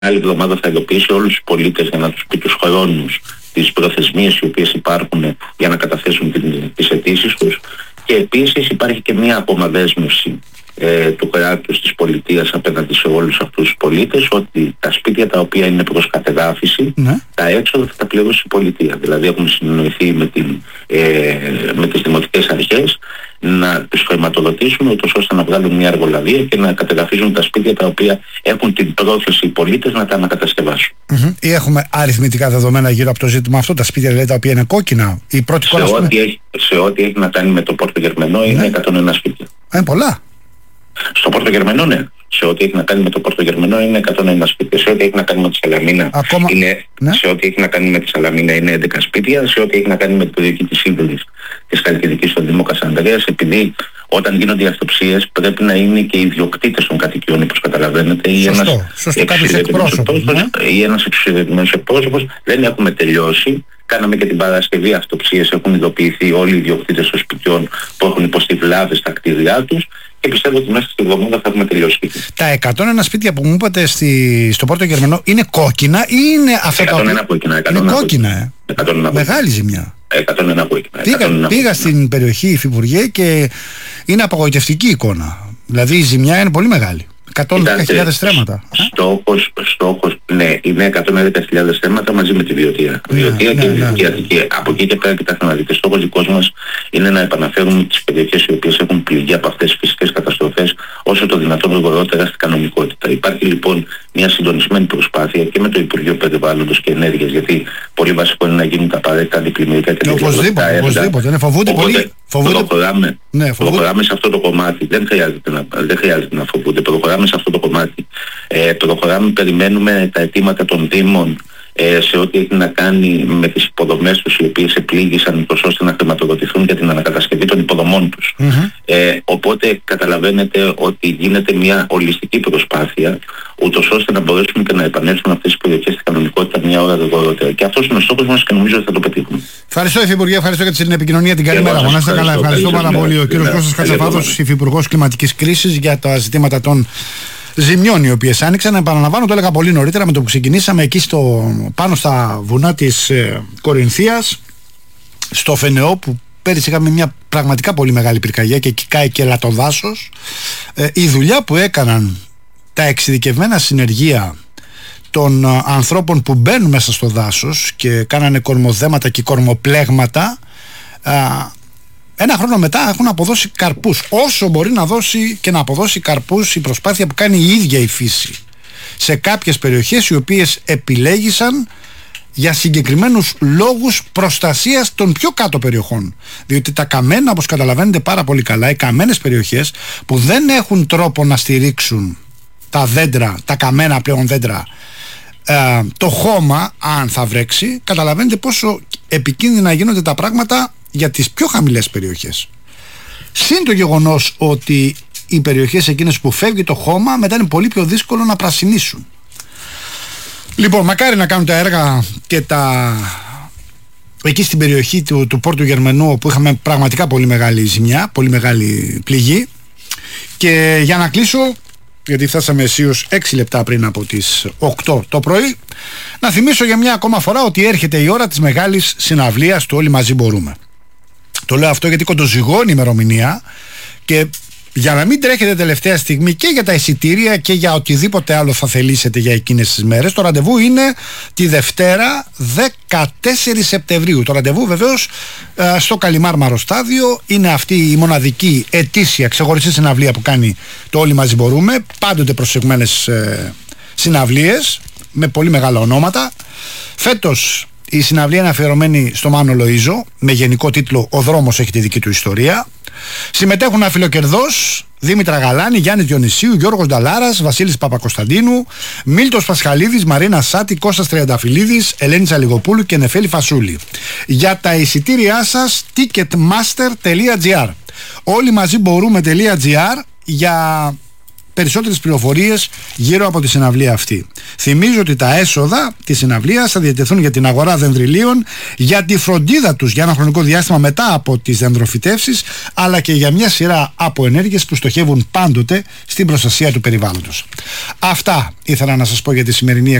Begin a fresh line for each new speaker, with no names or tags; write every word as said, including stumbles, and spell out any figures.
άλλη εβδομάδα θα ειδοποιήσει όλους τους πολίτες για να τους πει τους χρόνους, τις προθεσμίες οι οποίες υπάρχουν για να καταθέσουν τις αιτήσεις τους. Και επίσης υπάρχει και μια ακόμα δέσμευση ε, του κράτους της πολιτείας απέναντι σε όλους αυτούς τους πολίτες, ότι τα σπίτια τα οποία είναι προς κατεδάφιση, ναι. τα έξοδα θα τα πληρώσει η πολιτεία. Δηλαδή έχουμε συνεννοηθεί με, την, ε, με τις δημοτικές αρχές να τους χρηματοδοτήσουν ούτως ώστε να βγάλουν μια εργολαβία και να κατεδαφίζουν τα σπίτια τα οποία έχουν την πρόθεση οι πολίτες να τα ανακατασκευάσουν.
Mm-hmm. Ή έχουμε αριθμητικά δεδομένα γύρω από το ζήτημα αυτό, τα σπίτια δηλαδή τα οποία είναι κόκκινα, η πρώτη
σε,
κόλλα,
ό,τι έχει, σε ό,τι έχει να κάνει με το Πόρτο Γερμενό, ναι. είναι εκατόν ένα σπίτια.
Είναι πολλά.
Στο Πόρτο Γερμενό, ναι. Σε ό,τι έχει να κάνει με το Πόρτο Γερμενό είναι εκατόν ένα σπίτια. Σε ό,τι έχει να κάνει με τη Σαλαμίνα, Ακόμα... είναι, ναι. σε ό,τι έχει να κάνει με τη Σαλαμίνα είναι έντεκα σπίτια. Σε ό,τι έχει να κάνει με την περιοχή της Σύμβουλης της Χαλκιδικής στον Δήμο Κασανδρέας, επειδή όταν γίνονται οι αυτοψίες πρέπει να είναι και οι ιδιοκτήτες των κατοικιών, όπως καταλαβαίνετε, ή ένας εξουσιοδοτημένος εκπρόσωπος. Δεν έχουμε τελειώσει. Κάναμε και την Παρασκευή αυτοψίες, έχουν ειδοποιηθεί όλοι οι ιδιοκτήτες των σπιτιών που έχουν υποστεί βλάβες στα κτίρια τους και πιστεύω ότι μέσα στην εβδομάδα θα έχουμε τελειώσει.
Τα εκατόν ένα σπίτια που μου είπατε στη, στο Πόρτο Γερμενό είναι κόκκινα ή είναι αυτά τα οποία...
κόκκινα.
Είναι κόκκινα, ε.
εκατόν ένα
Μεγάλη ζημιά.
εκατόν ένα κόκκινα.
Πήγα, πήγα κόκκινα. Στην περιοχή Υφυπουργέ και είναι απογοητευτική εικόνα. Δηλαδή η ζημιά είναι πολύ μεγάλη. εκατόν δέκα χιλιάδες στρέμματα.
Στόχος, στόχος, ναι, είναι εκατόν δέκα χιλιάδες στρέμματα μαζί με τη βιωτεία.
Ναι,
βιωτεία
ναι,
και
ναι,
η
ναι.
Αττική. Από εκεί και πέρα, κοιτάξτε να δείτε, στόχος δικός μας είναι να επαναφέρουμε τις περιοχές οι οποίες έχουν πληγεί από αυτές τις φυσικές καταστροφές όσο το δυνατόν γρηγορότερα στην κανονικότητα. Υπάρχει λοιπόν μια συντονισμένη προσπάθεια και με το Υπουργείο Περιβάλλοντος και Ενέργειας, γιατί πολύ βασικό είναι να γίνουν τα απαραίτητα αντιπλημμυρικά και
οπωσδήποτε, έργα. Οπωσδήποτε, ναι, φοβούνται
Οπότε,
πολύ. Φοβούνται...
Προχωράμε,
ναι,
προχωράμε σε αυτό το κομμάτι. Δεν χρειάζεται να, δεν χρειάζεται να φοβούνται. Προχωράμε σε αυτό το κομμάτι. Ε, προχωράμε, περιμένουμε τα αιτήματα των Δήμων ε, σε ό,τι έχει να κάνει με τις υποδομές τους οι οποίες επλήγησαν τόσο ώστε να χρηματοδοτηθούν για την ανακατασκευή των υποδομών τους. Mm-hmm. Ε, οπότε καταλαβαίνετε ότι γίνεται μια ολιστική προσπάθεια ούτως ώστε να μπορέσουν και να επανέλθουν αυτές τις περιοχές στην κανονικότητα μια ώρα γρηγορότερα. Και αυτός είναι ο στόχος μας και νομίζω ότι θα το πετύχουμε.
Ευχαριστώ, Υφυπουργέ, ευχαριστώ για την επικοινωνία. Την καλή μέρα. Να είστε καλά. Ευχαριστώ πάρα πολύ. Ο κύριος Κώστας Κατσαφάδος, Υφυπουργός Κλιματικής Κρίσης, για τα ζητήματα των ζημιών οι οποίες άνοιξαν. Επαναλαμβάνω, το έλεγα πολύ νωρίτερα με το που ξεκινήσαμε εκεί στο, πάνω στα βουνά της ε, Κορινθίας, στο Φενεό, που πέρυσι είχαμε μια πραγματικά πολύ μεγάλη πυρκαγιά και εκεί κάει και λατοδάσος. Ε, η δουλειά που έκαναν τα εξειδικευμένα συνεργεία των ε, ανθρώπων που μπαίνουν μέσα στο δάσος και κάνανε κορμοδέματα και κορμοπλέγματα, ε, ένα χρόνο μετά έχουν αποδώσει καρπούς. Όσο μπορεί να δώσει και να αποδώσει καρπούς η προσπάθεια που κάνει η ίδια η φύση σε κάποιες περιοχές οι οποίες επιλέγησαν για συγκεκριμένους λόγους προστασίας των πιο κάτω περιοχών. Διότι τα καμένα, όπως καταλαβαίνετε πάρα πολύ καλά, οι καμένες περιοχές που δεν έχουν τρόπο να στηρίξουν τα δέντρα, τα καμένα πλέον δέντρα, ε, το χώμα, αν θα βρέξει, καταλαβαίνετε πόσο επικίνδυνα γίνονται τα πράγματα για τις πιο χαμηλές περιοχές. Συν το γεγονός ότι οι περιοχές εκείνες που φεύγει το χώμα μετά είναι πολύ πιο δύσκολο να πρασινίσουν. Λοιπόν, μακάρι να κάνουν τα έργα και τα εκεί στην περιοχή του, του Πόρτου Γερμενού, όπου είχαμε πραγματικά πολύ μεγάλη ζημιά, πολύ μεγάλη πληγή. Και για να κλείσω, γιατί φτάσαμε αισίως έξι λεπτά πριν από τις οκτώ το πρωί, να θυμίσω για μια ακόμα φορά ότι έρχεται η ώρα της μεγάλης συναυλίας του Όλοι Μαζί Μπορούμε. Το λέω αυτό γιατί κοντοζυγώνει η ημερομηνία και για να μην τρέχετε τελευταία στιγμή και για τα εισιτήρια και για οτιδήποτε άλλο θα θελήσετε για εκείνες τις μέρες, το ραντεβού είναι τη Δευτέρα δεκατέσσερις Σεπτεμβρίου. Το ραντεβού βεβαίως στο Καλιμάρμαρο Στάδιο. Είναι αυτή η μοναδική ετήσια ξεχωριστή συναυλία που κάνει το Όλοι Μαζί Μπορούμε. Πάντοτε προσεγμένες ε, συναυλίες με πολύ μεγάλα ονόματα. Φέτος η συναυλία είναι αφιερωμένη στο Μάνο Λοΐζο με γενικό τίτλο «Ο δρόμος έχει τη δική του ιστορία». Συμμετέχουν αφιλοκερδός Δήμητρα Γαλάνη, Γιάννης Διονυσίου, Γιώργος Νταλάρας, Βασίλης Παπακοσταντίνου, Μίλτος Πασχαλίδης, Μαρίνα Σάτη, Κώστας Τριανταφυλλίδης, Ελένη Τσαλιγοπούλου και Νεφέλη Φασούλη. Για τα εισιτήριά σας ticketmaster τελεία gr, όλοι μαζί μπορούμε.gr, για περισσότερες πληροφορίες γύρω από τη συναυλία αυτή. Θυμίζω ότι τα έσοδα της συναυλίας θα διατεθούν για την αγορά δενδριλίων, για τη φροντίδα τους για ένα χρονικό διάστημα μετά από τις δενδροφυτεύσεις, αλλά και για μια σειρά από ενέργειες που στοχεύουν πάντοτε στην προστασία του περιβάλλοντος. Αυτά ήθελα να σας πω για τη σημερινή